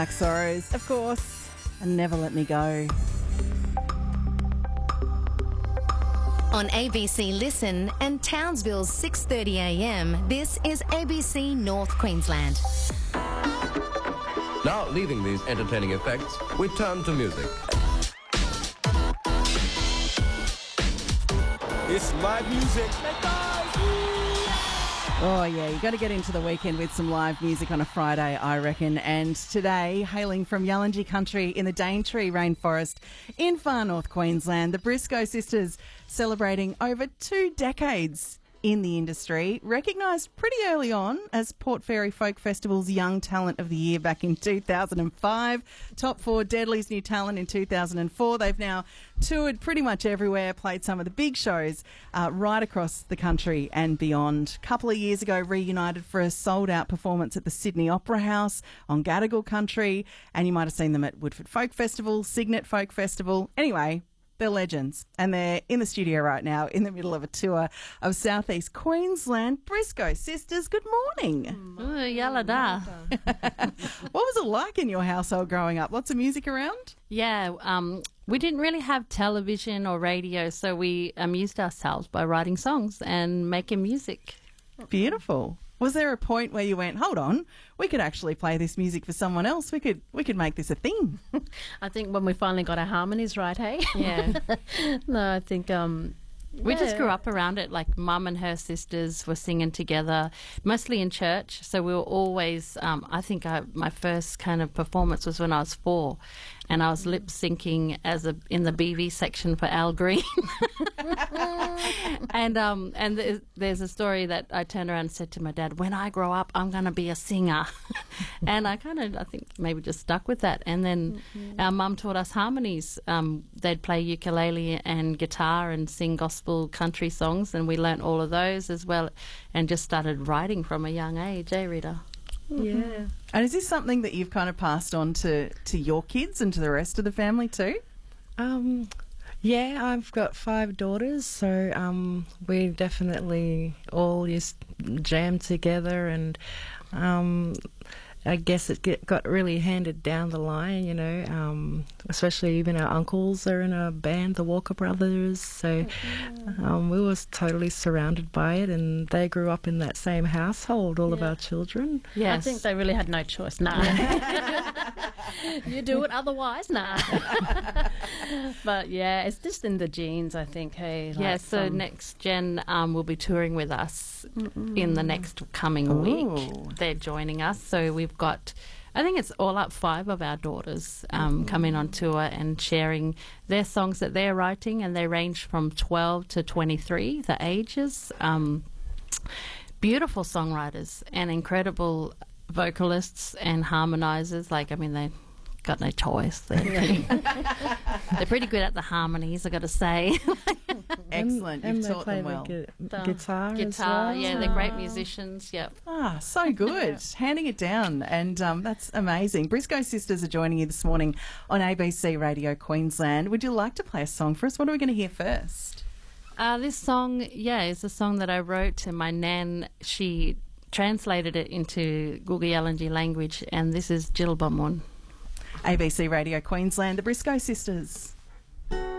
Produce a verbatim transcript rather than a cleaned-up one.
Black Sorrows, of course, and Never Let Me Go. On A B C Listen and Townsville's six thirty a m, this is A B C North Queensland. Now, leaving these entertaining effects, we turn to music. It's live music. Oh, yeah, you got to get into the weekend with some live music on a Friday, I reckon. And today, hailing from Yallinji country in the Daintree Rainforest in far north Queensland, the Briscoe sisters celebrating over two decades in the industry, recognised pretty early on as Port Fairy Folk Festival's Young Talent of the Year back in two thousand five. Top four Deadly's New Talent in two thousand four. They've now toured pretty much everywhere, played some of the big shows uh, right across the country and beyond. A couple of years ago, reunited for a sold-out performance at the Sydney Opera House on Gadigal country, and you might have seen them at Woodford Folk Festival, Cygnet Folk Festival. Anyway, they're legends, and they're in the studio right now in the middle of a tour of southeast Queensland. Briscoe sisters, good morning. Oh, yalla da. What was it like in your household growing up? Lots of music around? Yeah, um, we didn't really have television or radio, so we amused ourselves by writing songs and making music. Beautiful. Was there a point where you went, hold on, we could actually play this music for someone else? We could we could make this a thing. I think when we finally got our harmonies right, hey? Yeah. No, I think... um. We Yeah. just grew up around it. Like Mum and her sisters were singing together, mostly in church. So we were always, um, I think I, my first kind of performance was when I was four, and I was lip syncing as a in the B V section for Al Green. and um, and there's, there's a story that I turned around and said to my dad, when I grow up, I'm going to be a singer. And I kind of, I think maybe just stuck with that. And then mm-hmm. our mum taught us harmonies. Um, they'd play ukulele and guitar and sing gospel country songs, and we learnt all of those as well, and just started writing from a young age, eh, Rita? Yeah. And is this something that you've kind of passed on to, to your kids and to the rest of the family too? Um, yeah, I've got five daughters, so um, we definitely all used to jam together, and um, I guess it get, got really handed down the line, you know, um, especially even our uncles are in a band, the Walker Brothers, so um, we were totally surrounded by it, and they grew up in that same household, all yeah. of our children. Yes. I think they really had no choice. Nah. You do it, otherwise, nah. But yeah, it's just in the genes, I think. Hey, like yeah. So um, next gen um, will be touring with us mm-mm. in the next coming Ooh. week. They're joining us, so we've got, I think it's all up five of our daughters um, mm-hmm. coming on tour and sharing their songs that they're writing, and they range from twelve to twenty-three, the ages. Um, beautiful songwriters and incredible vocalists and harmonizers. Like, I mean, they got no choice. They're pretty, they're pretty good at the harmonies, I got to say. Excellent. And You've they taught play them well. the gu- guitar, as Guitar, well. yeah, they're great musicians. Yep. Ah, so good. Handing it down. And um, that's amazing. Briscoe sisters are joining you this morning on A B C Radio Queensland. Would you like to play a song for us? What are we going to hear first? Uh, this song, yeah, is a song that I wrote, and my nan, she translated it into Guuga-Yallinji language, and this is Jill Bomon. A B C Radio Queensland, the Briscoe sisters.